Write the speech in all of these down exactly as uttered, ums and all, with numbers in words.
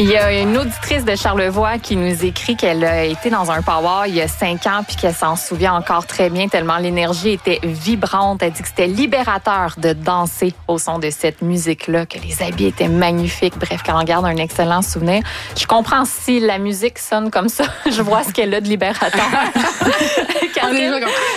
Il y a une auditrice de Charlevoix qui nous écrit qu'elle a été dans un powwow il y a cinq ans puis qu'elle s'en souvient encore très bien tellement l'énergie était vibrante. Elle dit que c'était libérateur de danser au son de cette musique-là, que les habits étaient magnifiques. Bref, qu'elle en garde un excellent souvenir. Je comprends si la musique sonne comme ça. Je vois ce qu'elle a de libérateur. Catherine,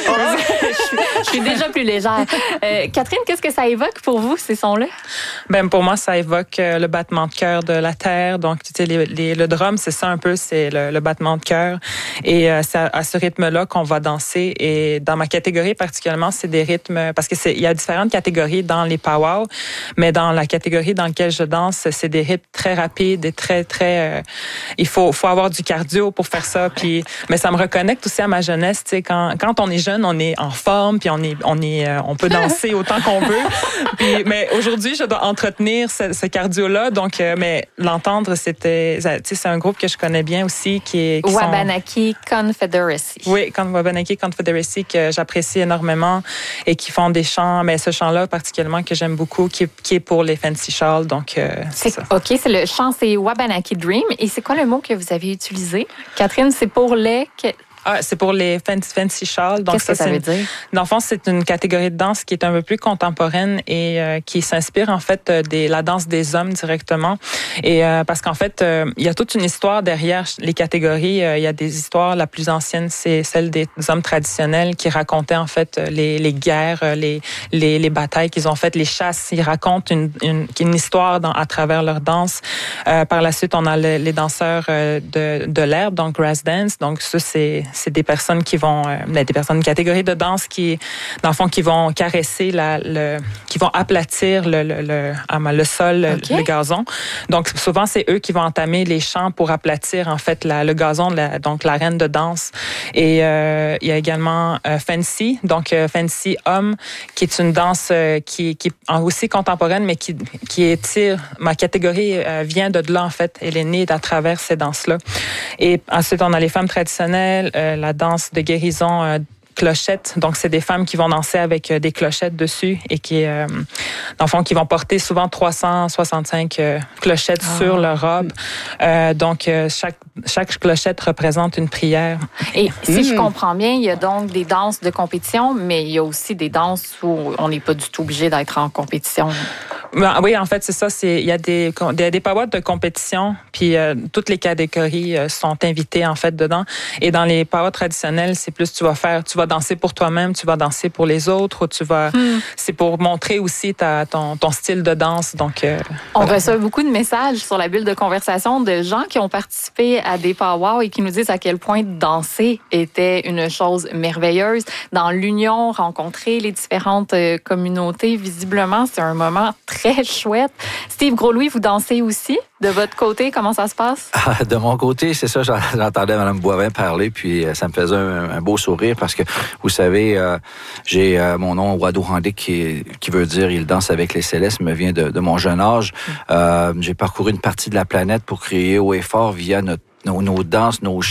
je, suis, je suis déjà plus légère. Euh, Catherine, qu'est-ce que ça évoque pour vous, ces sons-là? Ben pour moi, ça évoque le battement de cœur de la terre. Donc, tu sais, les, les, le drum, c'est ça un peu, c'est le, le battement de cœur. Et euh, c'est à, à ce rythme-là qu'on va danser. Et dans ma catégorie particulièrement, c'est des rythmes, parce que c'est, il y a différentes catégories dans les powwows, mais dans la catégorie dans laquelle je danse, c'est des rythmes très rapides et très, très... Euh, il faut, faut avoir du cardio pour faire ça. Puis, mais ça me reconnecte aussi à ma jeunesse. Tu sais, quand, quand on est jeune, on est en forme, puis on est, on est, euh, on peut danser autant qu'on veut. Puis, mais aujourd'hui, je dois entretenir ce, ce cardio-là. Donc, euh, mais l'entendre, c'était, tu sais, c'est un groupe que je connais bien aussi, qui est qui Wabanaki sont... Confederacy. Oui, Wabanaki Confederacy que j'apprécie énormément et qui font des chants, mais ce chant-là particulièrement que j'aime beaucoup, qui, qui est pour les Fancy Shawls. Donc, euh, c'est, c'est ça. Ok, c'est le chant, c'est Wabanaki Dream. Et c'est quoi le mot que vous avez utilisé, Catherine? C'est pour les Ah, c'est pour les Fancy Shawls. Donc, Qu'est-ce ça, que ça veut dire? Dans le fond, c'est une catégorie de danse qui est un peu plus contemporaine et euh, qui s'inspire en fait de la danse des hommes directement. Et euh, parce qu'en fait, euh, il y a toute une histoire derrière les catégories. Euh, il y a des histoires. La plus ancienne, c'est celle des hommes traditionnels qui racontaient en fait les, les guerres, les, les, les batailles qu'ils ont faites, les chasses. Ils racontent une, une, une histoire dans, à travers leur danse. Euh, par la suite, on a le, les danseurs euh, de, de l'herbe, donc grass dance. Donc ça, c'est c'est des personnes qui vont, euh, des personnes de catégorie de danse qui, dans le fond, qui vont caresser la, le, qui vont aplatir le, le, le, le sol, okay. le gazon. Donc, souvent, c'est eux qui vont entamer les chants pour aplatir, en fait, la, le gazon, la, donc l'arène de danse. Et euh, il y a également euh, Fancy, donc euh, Fancy Homme, qui est une danse euh, qui, qui est aussi contemporaine, mais qui, qui étire. Ma catégorie euh, vient de là, en fait. Elle est née à travers ces danses-là. Et ensuite, on a les femmes traditionnelles, euh, la danse de guérison euh, clochette. Donc, c'est des femmes qui vont danser avec euh, des clochettes dessus et qui, euh, dans le fond, qui vont porter souvent trois cent soixante-cinq euh, clochettes oh. sur leur robe. Euh, donc, euh, chaque, chaque clochette représente une prière. Et si mmh. je comprends bien, il y a donc des danses de compétition, mais il y a aussi des danses où on n'est pas du tout obligé d'être en compétition. Ben, oui, en fait, c'est ça. C'est il y a des des, des powwows de compétition, puis euh, toutes les catégories euh, sont invitées en fait dedans. Et dans les powwows traditionnels, c'est plus tu vas faire, tu vas danser pour toi-même, tu vas danser pour les autres, ou tu vas. Hmm. C'est pour montrer aussi ta ton ton style de danse. Donc, euh, on voilà. reçoit beaucoup de messages sur la bulle de conversation de gens qui ont participé à des powwows et qui nous disent à quel point danser était une chose merveilleuse. Dans l'union, rencontrer les différentes communautés, visiblement, c'est un moment très Très chouette. Steve Gros-Louis, vous dansez aussi? De votre côté, comment ça se passe? Ah, de mon côté, c'est ça, j'entendais Mme Boivin parler, puis ça me faisait un, un beau sourire parce que, vous savez, euh, j'ai euh, mon nom Wadou-Handik qui, qui veut dire « Il danse avec les célestes », me vient de, de mon jeune âge. Euh, j'ai parcouru une partie de la planète pour créer haut et fort via notre, nos, nos danses, nos